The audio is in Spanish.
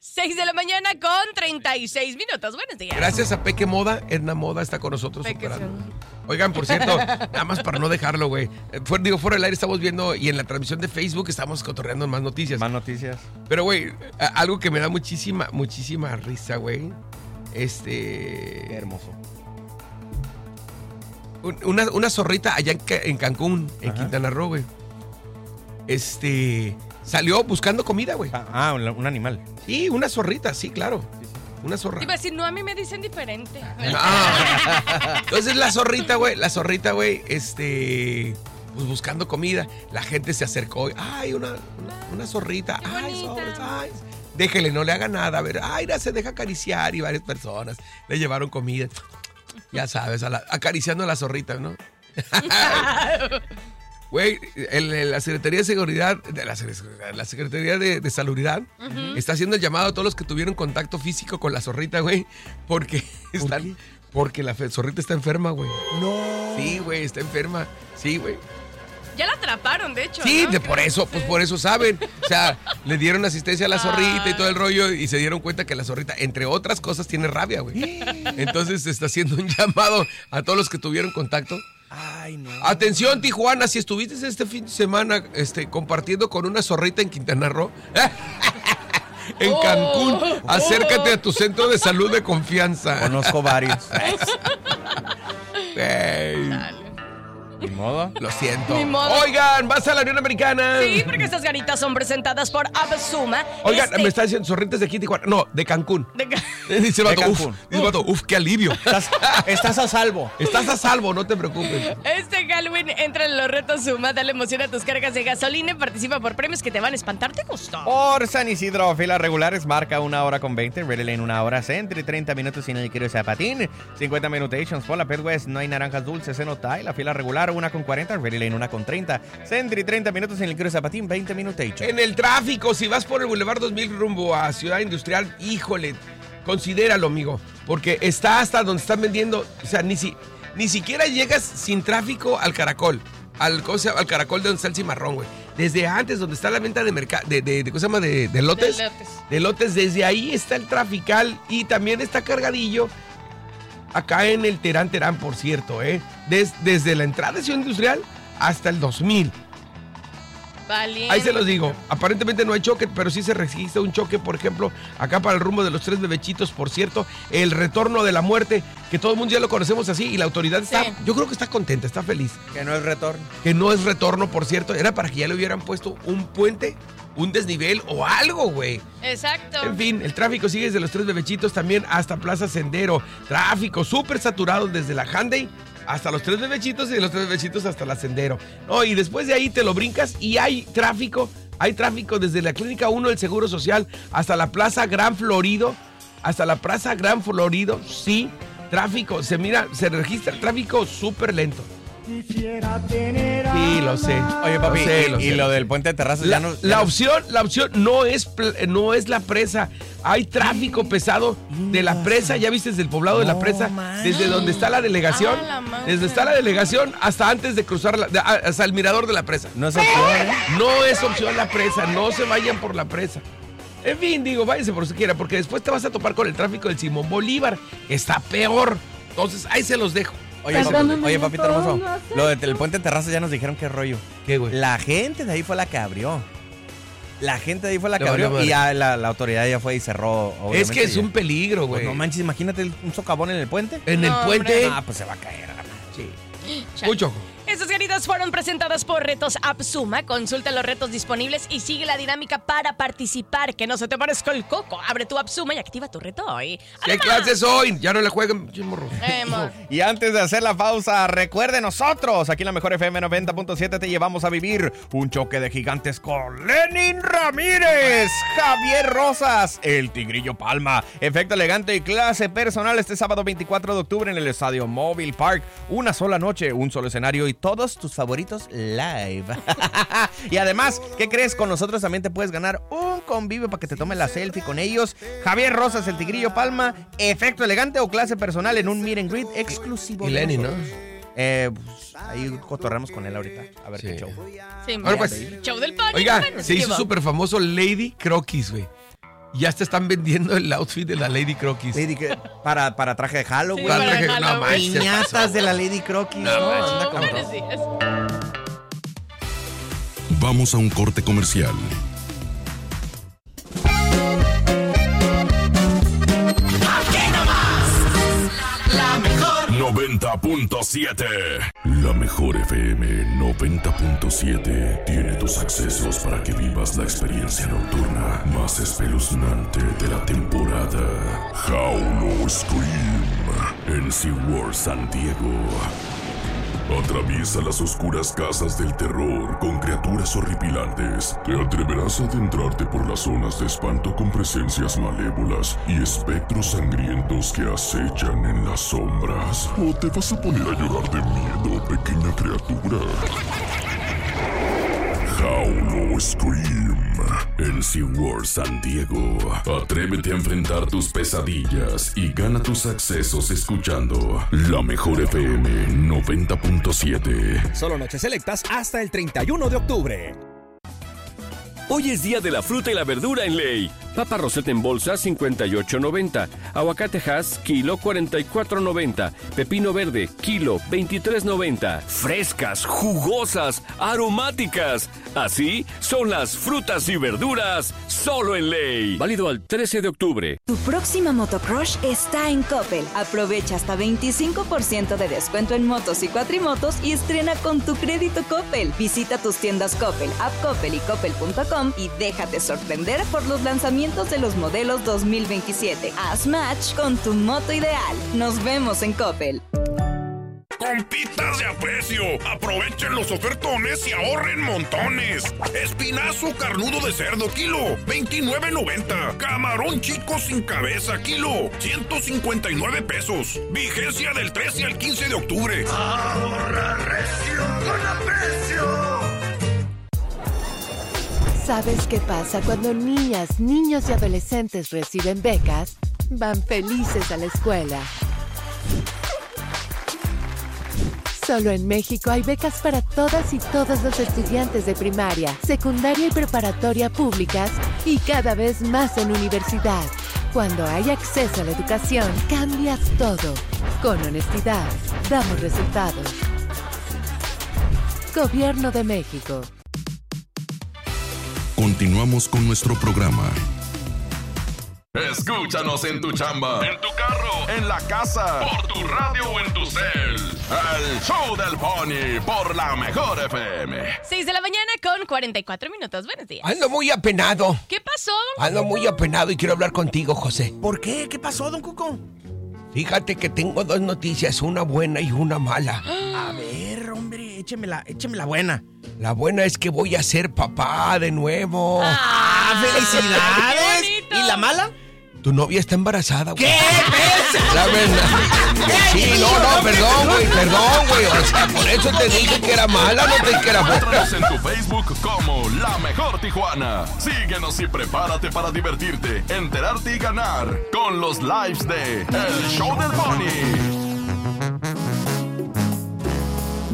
6 de la mañana con 36 minutos. Buenos días. Gracias a Peque Moda, Edna Moda está con nosotros. Oigan, por cierto, nada más para no dejarlo, güey. Fuera del aire estamos viendo y en la transmisión de Facebook estamos cotorreando más noticias. Más noticias. Pero, güey, algo que me da muchísima risa, güey. Qué hermoso. Una zorrita allá en Cancún, en Quintana Roo, güey. Salió buscando comida, güey. Un animal. Sí, una zorrita, sí, claro. Una zorra. Te iba a decir, no, a mí me dicen diferente. No. Entonces la zorrita, güey, pues buscando comida. La gente se acercó. Ay, una zorrita. Ay, sobres, ay. Déjele, no le haga nada. A ver, ay, se deja acariciar y varias personas le llevaron comida. Ya sabes, acariciando a la zorrita, ¿no? Güey, la Secretaría de Seguridad, la Secretaría de Salubridad está haciendo el llamado a todos los que tuvieron contacto físico con la zorrita, güey, porque la zorrita está enferma, güey. No. Sí, güey, está enferma. Sí, güey. Ya la atraparon, de hecho. Sí, ¿no? por eso saben. O sea, le dieron asistencia a la zorrita y todo el rollo y se dieron cuenta que la zorrita, entre otras cosas, tiene rabia, güey. Entonces se está haciendo un llamado a todos los que tuvieron contacto. Ay, no. Atención, Tijuana, si estuviste este fin de semana compartiendo con una zorrita en Quintana Roo, en Cancún, acércate a tu centro de salud de confianza. Conozco varios. Ni modo. Lo siento. Ni modo. Oigan, vas a la Unión Americana. Sí, porque estas ganitas son presentadas por Absuma. Oigan, me está diciendo zorritas de aquí, Tijuana. No, de Cancún. Dice el vato, uf, qué alivio. Estás a salvo. Estás a salvo, no te preocupes. Este Halloween entra en los retos Suma, dale emoción a tus cargas de gasolina y participa por premios que te van a espantar, ¿te gustó? Por San Isidro, filas regulares, marca 1 hora con 20, Ready Lane 1 hora, Sentry 30 minutos sin el quiero Zapatín, 50 minutations por la Pet West, no hay naranjas dulces en Otay, la fila regular 1 con 40, Ready Lane 1 con 30, Sentry 30 minutos sin el quiero Zapatín, 20 minutations. En el tráfico, si vas por el Boulevard 2000 rumbo a Ciudad Industrial, híjole, considéralo, amigo, porque está hasta donde están vendiendo, o sea, ni siquiera llegas sin tráfico al Caracol, al Caracol de donde está el cimarrón, güey. Desde antes, donde está la venta de ¿cómo se llama? De lotes. De lotes, desde ahí está el trafical y también está cargadillo acá en el Terán, por cierto, desde la entrada de Ciudad Industrial hasta el 2000. Valiente. Ahí se los digo, aparentemente no hay choque, pero sí se registra un choque, por ejemplo, acá para el rumbo de los 3 bebechitos, por cierto, el retorno de la muerte, que todo el mundo ya lo conocemos así, y la autoridad está, yo creo que está contenta, está feliz. Que no es retorno. Que no es retorno, por cierto, era para que ya le hubieran puesto un puente, un desnivel o algo, güey. Exacto. En fin, el tráfico sigue desde los 3 bebechitos también hasta Plaza Sendero, tráfico súper saturado desde la Hyundai hasta los 3 bebechitos y de los 3 bebechitos hasta la Sendero. No, y después de ahí te lo brincas y hay tráfico desde la Clínica 1 del Seguro Social hasta la Plaza Gran Florido, sí, tráfico, se registra el tráfico súper lento. Sí, lo sé. Oye, papi, y lo del puente de terrazas ya no... La opción no es la presa. Hay tráfico pesado de la presa, ya viste, desde el poblado de la presa, desde donde está la delegación, hasta antes de cruzar, hasta el mirador de la presa. No es opción, No es opción la presa, no se vayan por la presa. En fin, digo, váyanse por si quiera, porque después te vas a topar con el tráfico del Simón Bolívar, que está peor. Entonces, ahí se los dejo. Oye, papito hermoso, lo del puente de terrazas ya nos dijeron qué rollo. ¿Qué, güey? La gente de ahí fue la que abrió. Y ya la autoridad ya fue y cerró. Es que es un peligro, güey. Pues no manches, imagínate un socavón en el puente. En el puente. Ah, pues se va a caer. Sí. Mucho ojo. Estas ganitas fueron presentadas por Retos Absuma. Consulta los retos disponibles y sigue la dinámica para participar. Que no se te parezca el coco. Abre tu Absuma y activa tu reto hoy. ¿Qué clases hoy? Ya no le jueguen, morro. Y antes de hacer la pausa, recuerde nosotros, aquí en la Mejor FM 90.7 te llevamos a vivir un choque de gigantes con Lenin Ramírez, Javier Rosas, el Tigrillo Palma, Efecto Elegante y Clase Personal este sábado 24 de octubre en el Estadio Mobile Park. Una sola noche, un solo escenario y todos tus favoritos live. Y además, ¿qué crees? Con nosotros también te puedes ganar un convivio para que te tomes la selfie con ellos. Javier Rosas, el Tigrillo Palma, Efecto Elegante o Clase Personal en un meet and greet exclusivo. Y Lenny, ¿no? Pues, ahí cotorremos con él ahorita. A ver qué show. Sí, bueno, pues, show del pan. Oiga, se hizo súper famoso Lady Croquis, güey. Ya te están vendiendo el outfit de la Lady Croquis. Para traje de Halloween. Sí, para Halloween. No manches, Piñatas de la Lady Croquis. No, manches. Anda con Buenos todo. días. Vamos a un corte comercial. La mejor 90.7. La mejor FM 90.7 tiene tus accesos para que vivas la experiencia nocturna más espeluznante de la temporada. Howl o Scream en SeaWorld San Diego. Atraviesa las oscuras casas del terror con criaturas horripilantes. Te atreverás a adentrarte por las zonas de espanto con presencias malévolas y espectros sangrientos que acechan en las sombras. ¿O te vas a poner a llorar de miedo, pequeña criatura? Howl o Scream en SeaWorld San Diego. Atrévete a enfrentar tus pesadillas y gana tus accesos escuchando La Mejor FM 90.7. Solo noches selectas hasta el 31 de octubre. Hoy es día de la fruta y la verdura en Ley. Papa roseta en bolsa, 58.90. Aguacate Hass, kilo, 44.90. Pepino verde, kilo, 23.90. Frescas, jugosas, aromáticas. Así son las frutas y verduras, solo en Ley. Válido al 13 de octubre. Tu próxima motocrush está en Coppel. Aprovecha hasta 25% de descuento en motos y cuatrimotos y estrena con tu crédito Coppel. Visita tus tiendas Coppel, App Coppel y Coppel.com y déjate sorprender por los lanzamientos de los modelos 2027. Haz match con tu moto ideal. Nos vemos en Coppel. Compitas de aprecio, aprovechen los ofertones y ahorren montones. Espinazo carnudo de cerdo, kilo, 29.90. Camarón chico sin cabeza, kilo, 159 pesos. Vigencia del 13 al 15 de octubre. ahorra recio con aprecio. ¿Sabes qué pasa cuando niñas, niños y adolescentes reciben becas? Van felices a la escuela. Solo en México hay becas para todas y todos los estudiantes de primaria, secundaria y preparatoria públicas y cada vez más en universidad. Cuando hay acceso a la educación, cambias todo. Con honestidad, damos resultados. Gobierno de México. Continuamos con nuestro programa. Escúchanos en tu chamba, en tu carro, en la casa, por tu radio o en tu cel. El Show del Pony por La Mejor FM. 6 de la mañana con 44 minutos. Buenos días. Ando muy apenado. ¿Qué pasó, don Ando muy apenado y quiero hablar contigo, José. ¿Por qué? ¿Qué pasó, don Cuco? Fíjate que tengo dos noticias, una buena y una mala. A ver, hombre, écheme la buena. La buena es que voy a ser papá de nuevo. ¡Felicidades! ¡Qué bonito! ¿Y la mala? Tu novia está embarazada, güey. ¿Qué? La verdad. Sí, no, perdón, güey. O sea, por eso te dije que era mala, no te dije que era buena. Encuéntranos en tu Facebook como La Mejor Tijuana. Síguenos y prepárate para divertirte, enterarte y ganar con los lives de El Show del Pony.